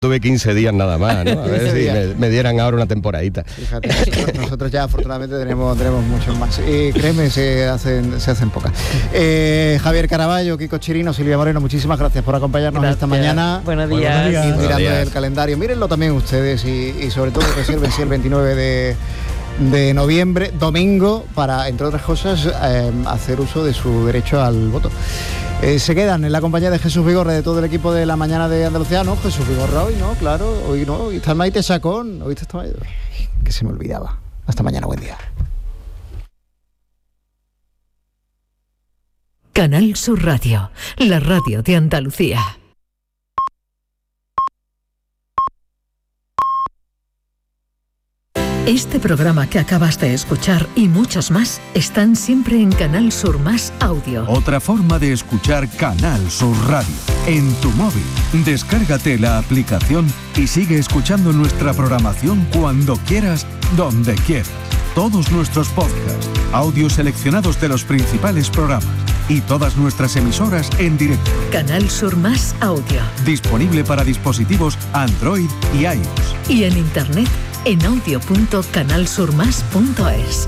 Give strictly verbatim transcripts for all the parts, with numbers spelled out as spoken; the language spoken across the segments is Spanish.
Tuve quince días nada más, ¿no? A ver si me, me dieran ahora una temporadita. Fíjate, nosotros, nosotros ya afortunadamente tenemos, tenemos muchos más. Y créeme, se hacen, se hacen pocas. Eh, Javier Caraballo, Kiko Chirino, Silvia Moreno, muchísimas gracias por acompañarnos gracias. esta mañana. Buenos días. Buenos días. Y mirando Buenos días. el calendario, mírenlo también ustedes y, y sobre todo reserven si el veintinueve de, de noviembre, domingo, para, entre otras cosas, eh, hacer uso de su derecho al voto. Eh, se quedan en la compañía de Jesús Vigorra, de todo el equipo de la mañana de Andalucía. No, Jesús Vigorra hoy no, claro, hoy no, hoy está Maite Chacón, hoy está Maite... que se me olvidaba. Hasta mañana, buen día. Canal Sur Radio, la radio de Andalucía. Este programa que acabas de escuchar y muchos más están siempre en Canal Sur Más Audio. Otra forma de escuchar Canal Sur Radio. En tu móvil, descárgate la aplicación y sigue escuchando nuestra programación cuando quieras, donde quieras. Todos nuestros podcasts, audios seleccionados de los principales programas y todas nuestras emisoras en directo. Canal Sur Más Audio. Disponible para dispositivos Android y iOS. Y en internet en audio punto canal sur más punto es.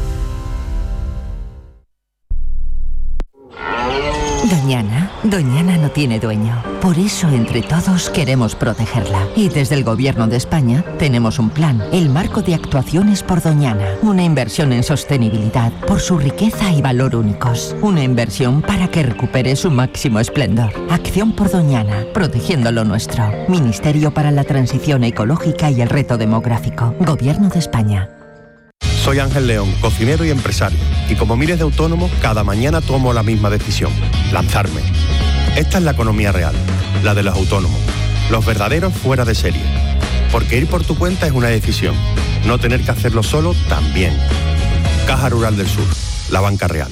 Doñana, Doñana no tiene dueño. Por eso, entre todos, queremos protegerla. Y desde el Gobierno de España tenemos un plan, el Marco de Actuaciones por Doñana. Una inversión en sostenibilidad por su riqueza y valor únicos. Una inversión para que recupere su máximo esplendor. Acción por Doñana, protegiendo lo nuestro. Ministerio para la Transición Ecológica y el Reto Demográfico. Gobierno de España. Soy Ángel León, cocinero y empresario, y como miles de autónomos, cada mañana tomo la misma decisión, lanzarme. Esta es la economía real, la de los autónomos, los verdaderos fuera de serie. Porque ir por tu cuenta es una decisión, no tener que hacerlo solo también. Caja Rural del Sur, la banca real.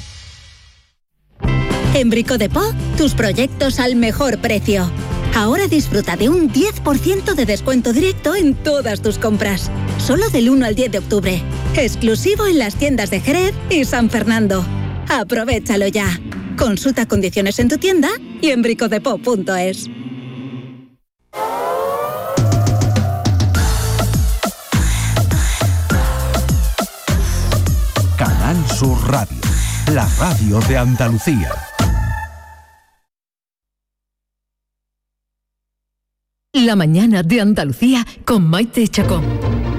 En Brico de Po, tus proyectos al mejor precio. Ahora disfruta de un diez por ciento de descuento directo en todas tus compras. Solo del uno al diez de octubre. Exclusivo en las tiendas de Jerez y San Fernando. Aprovechalo ya. Consulta condiciones en tu tienda y en bricodepo punto es. Canal Sur Radio, la radio de Andalucía. La mañana de Andalucía con Maite Chacón.